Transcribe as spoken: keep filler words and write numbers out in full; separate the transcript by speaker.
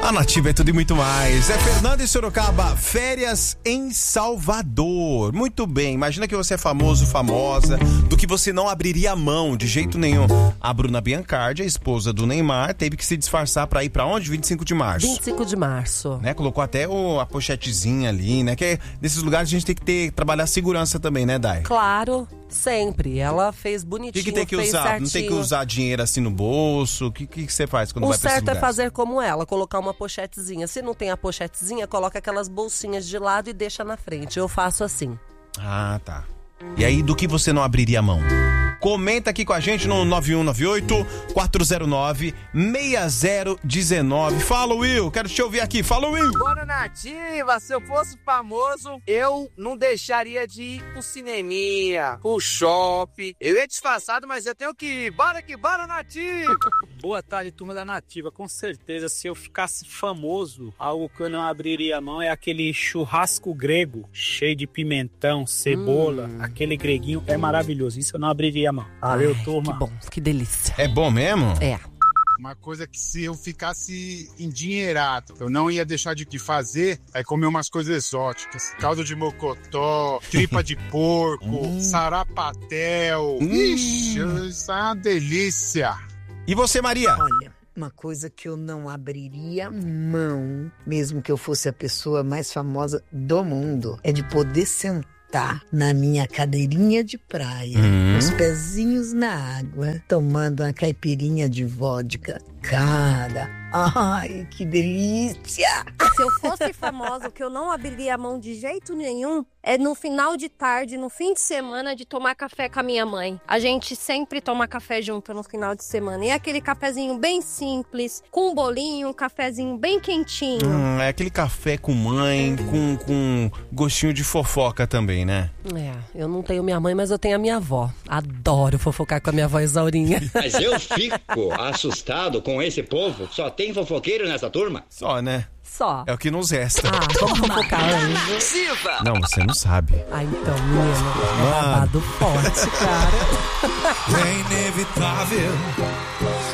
Speaker 1: A Nativa é tudo e muito mais. É Fernando e Sorocaba, férias em Salvador. Muito bem, imagina que você é famoso, famosa, do que você não abriria a mão de jeito nenhum. A Bruna Biancardi, a esposa do Neymar, teve que se disfarçar pra ir pra onde? vinte e cinco de março.
Speaker 2: vinte e cinco de março.
Speaker 1: Né? Colocou até o, a pochetezinha ali, né? Que é, nesses lugares a gente tem que ter, trabalhar a segurança também, né, Dai?
Speaker 2: Claro, sempre. Ela fez bonitinho,
Speaker 1: O que, que tem que
Speaker 2: fez
Speaker 1: usar?
Speaker 2: certinho.
Speaker 1: Não tem que usar dinheiro assim no bolso? O que, que você faz quando
Speaker 2: O
Speaker 1: vai pra esses
Speaker 2: certo é
Speaker 1: lugares?
Speaker 2: fazer como ela, colocar uma pochetezinha. Se não tem a pochetezinha, coloca aquelas bolsinhas de lado e deixa na frente. Eu faço assim.
Speaker 1: Ah, tá. E aí, do que você não abriria a mão? Comenta aqui com a gente no nove um nove oito, quatro zero nove, seis zero um nove. Fala, Will, quero te ouvir aqui. Fala, Will.
Speaker 3: Bora, Nativa, se eu fosse famoso, eu não deixaria de ir pro cineminha, pro shopping. Eu ia disfarçado, mas eu tenho que ir. Bora que bora, Nativa.
Speaker 4: Boa tarde, turma da Nativa. Com certeza, se eu ficasse famoso, algo que eu não abriria a mão é aquele churrasco grego, cheio de pimentão, cebola. Hum. Aquele greguinho é maravilhoso. Isso eu não abriria a mão. Valeu,
Speaker 2: Ai,
Speaker 4: turma.
Speaker 2: Que bom, que delícia.
Speaker 1: É bom mesmo?
Speaker 2: É.
Speaker 5: Uma coisa que se eu ficasse endinheirado, eu não ia deixar de fazer é comer umas coisas exóticas. Caldo de mocotó, tripa de porco, hum. sarapatel. Hum. Ixi, isso é uma delícia.
Speaker 1: E você, Maria?
Speaker 6: Olha, uma coisa que eu não abriria mão, mesmo que eu fosse a pessoa mais famosa do mundo, é de poder sentar na minha cadeirinha de praia, hum. os pezinhos na água, tomando uma caipirinha de vodka. Cara, ai, que delícia!
Speaker 7: Se eu fosse famosa, o que eu não abriria a mão de jeito nenhum é no final de tarde, no fim de semana, de tomar café com a minha mãe. A gente sempre toma café junto no final de semana. E é aquele cafezinho bem simples, com um bolinho, um cafezinho bem quentinho.
Speaker 1: Hum, é aquele café com mãe, com, com gostinho de fofoca também, né?
Speaker 2: É, eu não tenho minha mãe, mas eu tenho a minha avó. Adoro fofocar com a minha avó Isaurinha.
Speaker 8: Mas eu fico assustado com esse povo. Só tem fofoqueiro nessa turma?
Speaker 1: Só, né?
Speaker 2: Só.
Speaker 1: É o que nos resta.
Speaker 2: Ah, vamos fofocar antes.
Speaker 1: Não, você não sabe.
Speaker 2: Ah, então, menino, é babado forte, cara.
Speaker 9: É inevitável